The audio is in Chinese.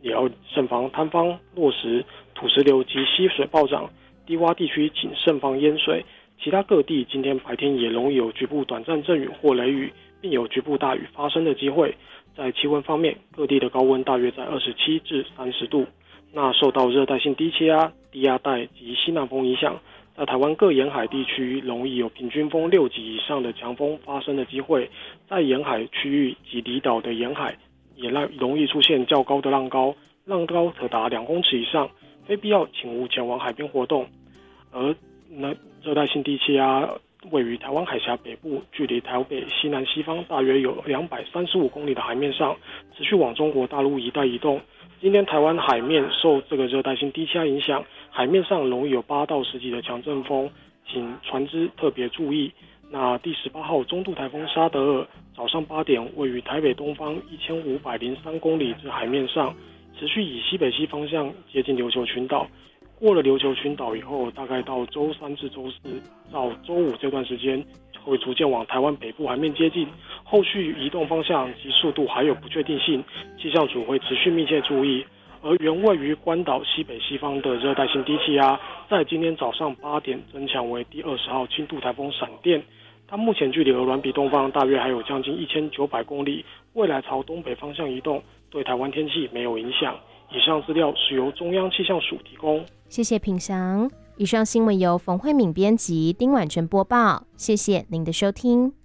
也要慎防坍方、落石、土石流及溪水暴涨，低洼地区请慎防淹水。其他各地今天白天也容易有局部短暂阵雨或雷雨，并有局部大雨发生的机会。在气温方面，各地的高温大约在27至30度。那受到热带性低气压、低压带及西南风影响，在台湾各沿海地区容易有平均风6级以上的强风发生的机会。在沿海区域及离岛的沿海也容易出现较高的浪高，浪高可达2公尺以上，非必要请勿前往海边活动。而热带性低气压位于台湾海峡北部，距离台北西南西方大约有235公里的海面上，持续往中国大陆一带移动。今天台湾海面受这个热带性低气压影响，海面上容易有8到10级的强阵风，请船只特别注意。那第18号中度台风沙德尔早上8点位于台北东方1503公里之海面上，持续以西北西方向接近琉球群岛。过了琉球群岛以后，大概到周3至周4到周5这段时间，会逐渐往台湾北部海面接近，后续移动方向及速度还有不确定性，气象署会持续密切注意。而原位于关岛西北西方的热带性低气压，在今天早上8点增强为第20号轻度台风闪电，它目前距离鹅銮鼻东方大约还有将近1900公里，未来朝东北方向移动，对台湾天气没有影响。以上资料是由中央气象署提供。 谢谢品翔。以上新闻由冯慧敏编辑，丁婉纯播报。谢谢您的收听。